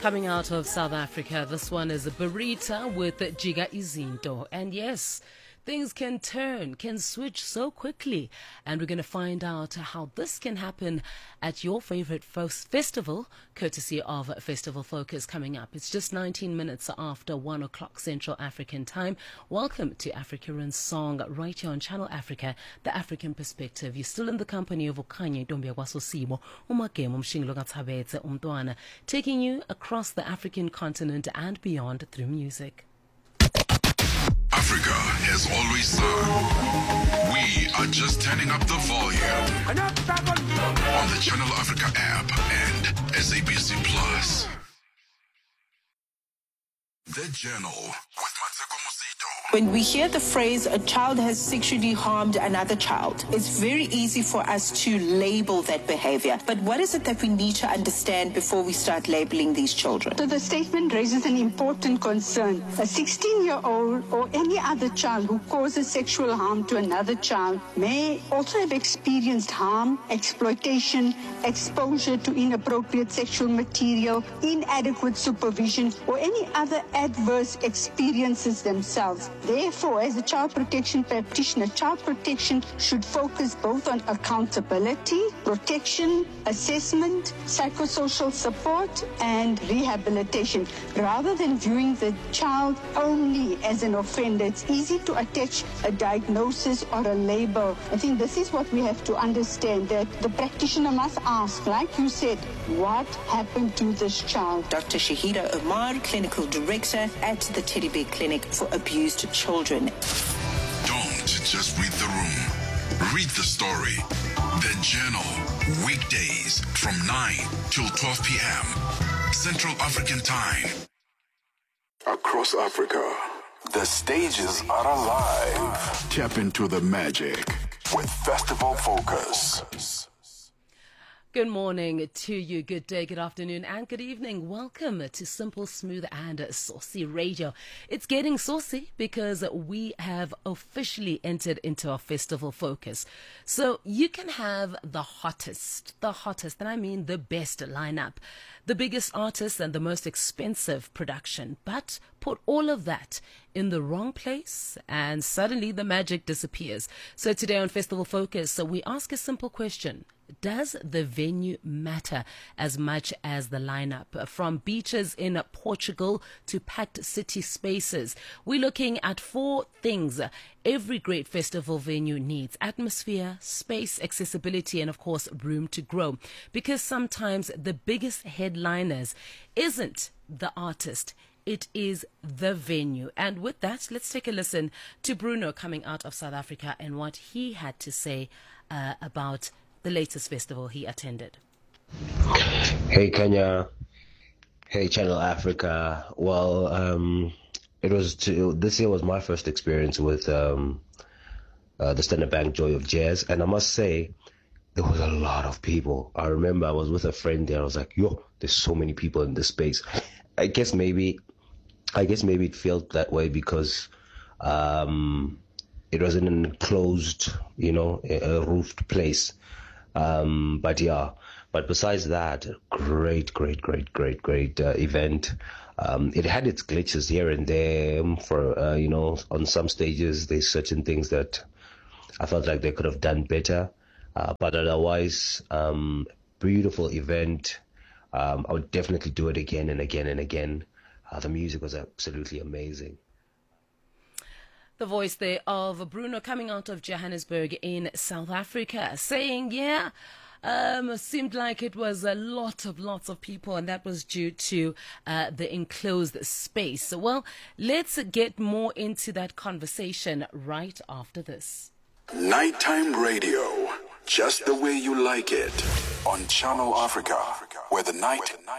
Coming out of South Africa, this one is a Burita with Jiga Izinto. And yes, things can turn, can switch so quickly. And we're going to find out how this can happen at your favorite festival, courtesy of Festival Focus coming up. It's just 19 minutes after 1 o'clock Central African time. Welcome to Africa in Song, right here on Channel Africa, the African perspective. You're still in the company of Okanye Dombia Wasosimo, Umakemo Mshinglo Gatabetse Umtwana, taking you across the African continent and beyond through music. Africa has always sung. We are just turning up the volume on the Channel Africa app and SABC Plus. The Journal with Mateko Musito. When we hear the phrase, a child has sexually harmed another child, it's very easy for us to label that behavior. But what is it that we need to understand before we start labeling these children? So the statement raises an important concern. A 16-year-old or any other child who causes sexual harm to another child may also have experienced harm, exploitation, exposure to inappropriate sexual material, inadequate supervision, or any other adverse experiences themselves. Therefore, as a child protection practitioner, child protection should focus both on accountability, protection, assessment, psychosocial support, and rehabilitation. Rather than viewing the child only as an offender, it's easy to attach a diagnosis or a label. I think this is what we have to understand, that the practitioner must ask, like you said, what happened to this child? Dr. Shahida Omar, Clinical Director at the Teddy Bear Clinic for Abused Children. Don't just read the room. Read the story. The Journal. Weekdays from 9 till 12 p.m. Central African Time. Across Africa, the stages are alive. Tap into the magic with Festival Focus. Good morning to you, good day, good afternoon, and good evening. Welcome to Simple, Smooth, and Saucy Radio. It's getting saucy because we have officially entered into our Festival Focus. So you can have the hottest, and I mean the best lineup, the biggest artists and the most expensive production, but put all of that in the wrong place and suddenly the magic disappears. So today on Festival Focus, we ask a simple question. Does the venue matter as much as the lineup? From beaches in Portugal to packed city spaces, we're looking at 4 things every great festival venue needs: atmosphere, space, accessibility, and of course, room to grow. Because sometimes the biggest headliners isn't the artist, it is the venue. And with that, let's take a listen to Bruno coming out of South Africa and what he had to say about the latest festival he attended. Hey Kenya, hey Channel Africa. Well, this year was my first experience with the Standard Bank Joy of Jazz, and I must say there was a lot of people. I remember I was with a friend there. I was like, "Yo, there's so many people in this space." I guess maybe it felt that way because it was in an enclosed, a roofed place. But besides that, great event. It had its glitches here and there for, on some stages, there's certain things that I felt like they could have done better. But otherwise, beautiful event. I would definitely do it again and again and again. The music was absolutely amazing. The voice there of Bruno coming out of Johannesburg in South Africa saying, seemed like it was lots of people, and that was due to the enclosed space. So, well, let's get more into that conversation right after this. Nighttime radio, just the way you like it, on Channel Africa, where the night